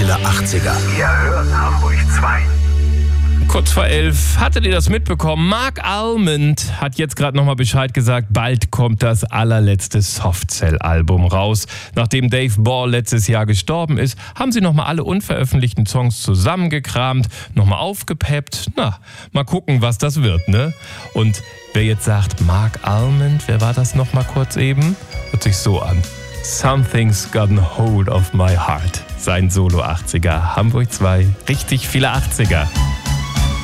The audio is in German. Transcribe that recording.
viele 80er. Ihr hört Hamburg 2. Kurz vor 11, hattet ihr das mitbekommen? Mark Almond hat jetzt gerade nochmal Bescheid gesagt, bald kommt das allerletzte Softcell-Album raus. Nachdem Dave Ball letztes Jahr gestorben ist, haben sie nochmal alle unveröffentlichten Songs zusammengekramt, nochmal aufgepeppt. Na, mal gucken, was das wird, ne? Und wer jetzt sagt, Mark Almond, wer war das nochmal kurz eben? Hört sich so an. Something's gotten hold of my heart. Sein Solo-80er. Hamburg 2. Richtig viele 80er.